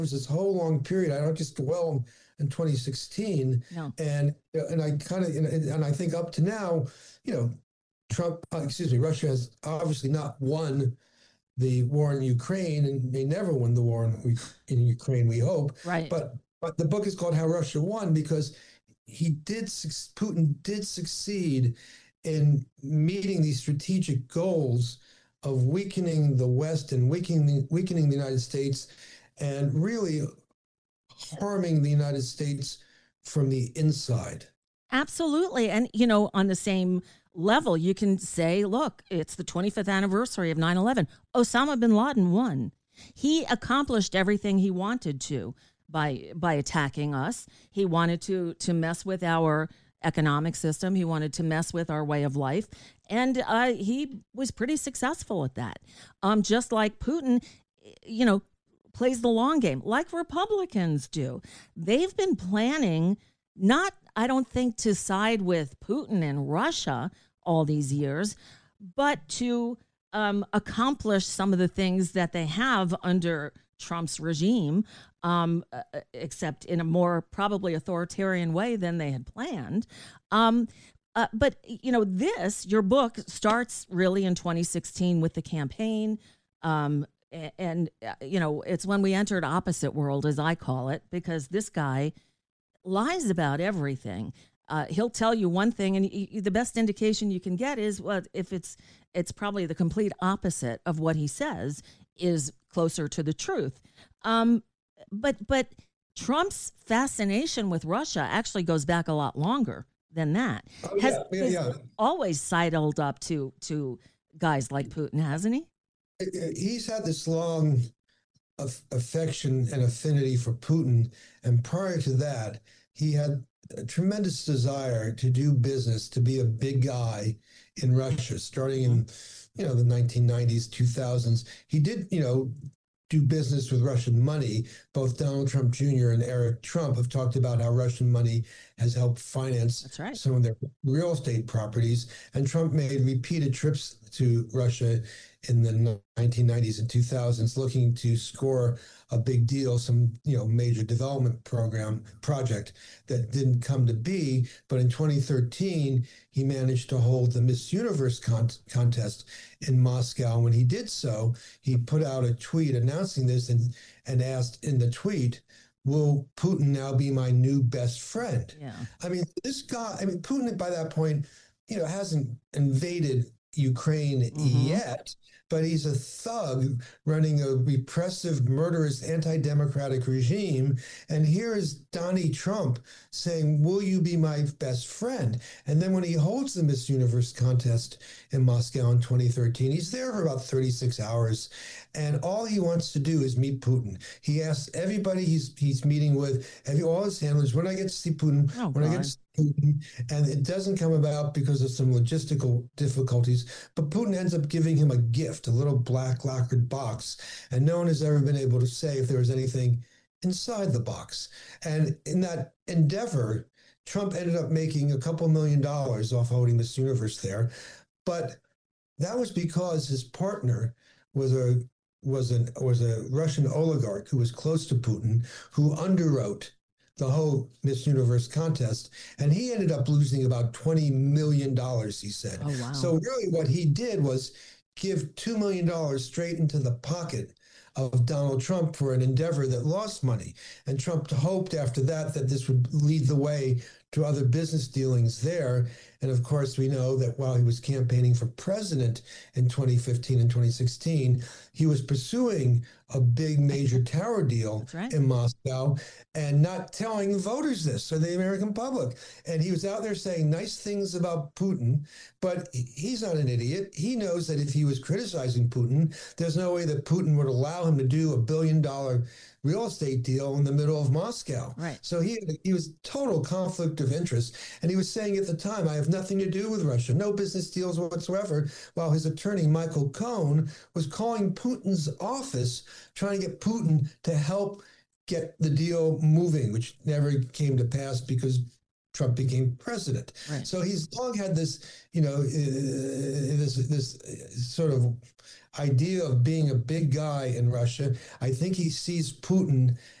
covers this whole long period. I don't just dwell in 2016, No. and I kind of and I think up to now, you know, Russia has obviously not won the war in Ukraine, and may never win the war in Ukraine, we hope. Right. But the book is called How Russia Won because Putin did succeed in meeting these strategic goals of weakening the West and weakening the United States, and really harming the United States from the inside. Absolutely. And, on the same level, you can say, look, it's the 25th anniversary of 9/11. Osama bin Laden won. He accomplished everything he wanted to by attacking us. He wanted to mess with our economic system. He wanted to mess with our way of life. And he was pretty successful at that. Just like Putin, plays the long game, like Republicans do. They've been planning not, I don't think, to side with Putin and Russia all these years, but to accomplish some of the things that they have under Trump's regime, except in a more probably authoritarian way than they had planned. But your book starts really in 2016 with the campaign. It's when we entered opposite world, as I call it, because this guy lies about everything. He'll tell you one thing, and the best indication you can get is, well, if it's probably the complete opposite of what he says is closer to the truth. But Trump's fascination with Russia actually goes back a lot longer than that. He's always sidled up to guys like Putin, hasn't he? He's had this long affection and affinity for Putin, and prior to that, he had a tremendous desire to do business, to be a big guy in Russia, starting in the 1990s, 2000s. He did do business with Russian money. Both Donald Trump Jr. and Eric Trump have talked about how Russian money has helped finance some of their real estate properties. And Trump made repeated trips to Russia in the 1990s and 2000s, looking to score a big deal, some major development project that didn't come to be. But in 2013, he managed to hold the Miss Universe contest in Moscow. When he did so, he put out a tweet announcing this and asked in the tweet, "Will Putin now be my new best friend?" Yeah. I mean, Putin by that point, hasn't invaded Ukraine yet, but he's a thug running a repressive, murderous, anti-democratic regime. And here is Donnie Trump saying, "Will you be my best friend?" And then when he holds the Miss Universe contest in Moscow in 2013, he's there for about 36 hours. And all he wants to do is meet Putin. He asks everybody he's meeting with, all his handlers, when I get to see Putin, I get to see Putin. And it doesn't come about because of some logistical difficulties, but Putin ends up giving him a gift, a little black lacquered box. And no one has ever been able to say if there was anything inside the box. And in that endeavor, Trump ended up making a couple $1 million off holding Miss Universe there. But that was because his partner was a Russian oligarch who was close to Putin, who underwrote the whole Miss Universe contest, and he ended up losing about $20 million, he said. Oh, wow. So really what he did was give $2 million straight into the pocket of Donald Trump for an endeavor that lost money. And Trump hoped after that this would lead the way to other business dealings there. And of course, we know that while he was campaigning for president in 2015 and 2016, he was pursuing a big major tower deal in Moscow and not telling voters this or the American public. And he was out there saying nice things about Putin, but he's not an idiot. He knows that if he was criticizing Putin, there's no way that Putin would allow him to do $1 billion real estate deal in the middle of Moscow. Right. So he was total conflict of interest. And he was saying at the time, I have nothing to do with Russia, no business deals whatsoever, while his attorney, Michael Cohen, was calling Putin's office, trying to get Putin to help get the deal moving, which never came to pass because Trump became president. Right. So he's long had this, this sort of idea of being a big guy in Russia. I think he sees Putin